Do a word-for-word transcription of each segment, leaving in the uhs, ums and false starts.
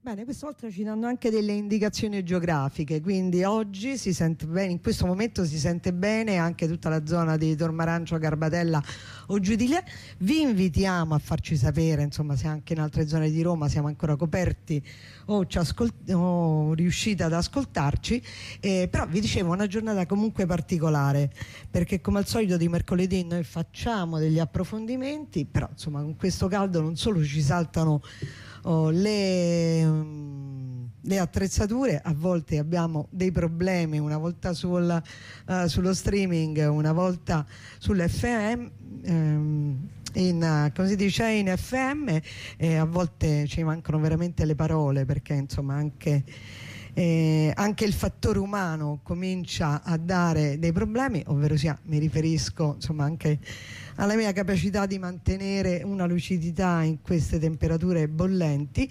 Bene, questa volta ci danno anche delle indicazioni geografiche, quindi oggi si sente bene, in questo momento si sente bene anche tutta la zona di Tormarancio, Garbatella o giù di lì. Vi invitiamo a farci sapere, insomma, se anche in altre zone di Roma siamo ancora coperti o, ci o riuscite ad ascoltarci, eh, però vi dicevo una giornata comunque particolare, perché come al solito di mercoledì noi facciamo degli approfondimenti, però insomma con questo caldo non solo ci saltano Oh, le, um, le attrezzature, a volte abbiamo dei problemi, una volta sul, uh, sullo streaming, una volta sull'F M, um, in, come si dice, in F M, e a volte ci mancano veramente le parole, perché insomma anche, eh, anche il fattore umano comincia a dare dei problemi, ovvero sia mi riferisco insomma anche alla mia capacità di mantenere una lucidità in queste temperature bollenti,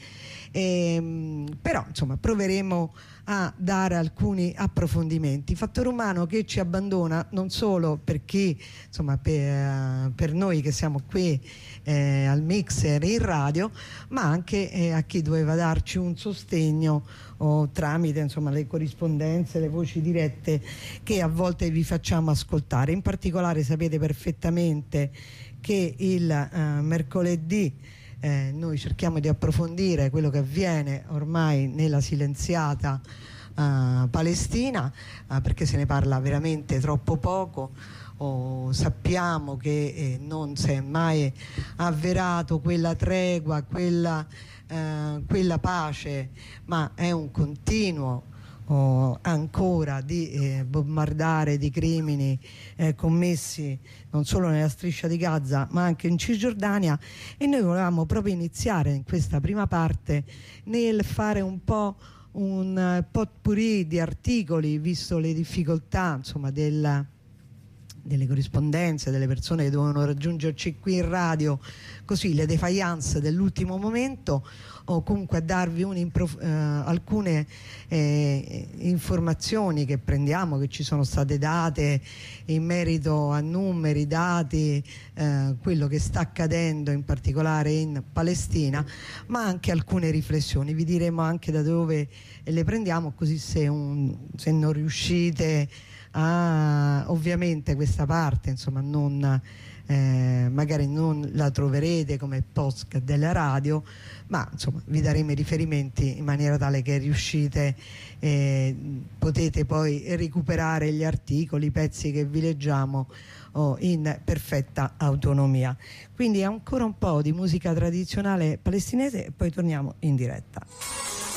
ehm, però insomma proveremo a dare alcuni approfondimenti. Fattore umano che ci abbandona non solo per chi, insomma, per, per noi che siamo qui eh, al mixer in radio, ma anche eh, a chi doveva darci un sostegno o tramite insomma le corrispondenze, le voci dirette che a volte vi facciamo ascoltare. In particolare sapete perfettamente che il eh, mercoledì eh, noi cerchiamo di approfondire quello che avviene ormai nella silenziata eh, Palestina, eh, perché se ne parla veramente troppo poco. Oh, sappiamo che eh, non si è mai avverato quella tregua, quella, eh, quella pace, ma è un continuo oh, ancora di eh, bombardare di crimini eh, commessi non solo nella striscia di Gaza ma anche in Cisgiordania, e noi volevamo proprio iniziare in questa prima parte nel fare un po' un uh, potpourri di articoli, visto le difficoltà insomma del delle corrispondenze, delle persone che dovevano raggiungerci qui in radio, così le defiance dell'ultimo momento, o comunque a darvi un eh, alcune eh, informazioni che prendiamo, che ci sono state date in merito a numeri, dati, eh, quello che sta accadendo in particolare in Palestina, ma anche alcune riflessioni. Vi diremo anche da dove le prendiamo, così se, un, se non riuscite a, ovviamente questa parte insomma non eh, magari non la troverete come podcast della radio, ma insomma vi daremo i riferimenti in maniera tale che riuscite eh, potete poi recuperare gli articoli, i pezzi che vi leggiamo oh, in perfetta autonomia. Quindi ancora un po' di musica tradizionale palestinese e poi torniamo in diretta.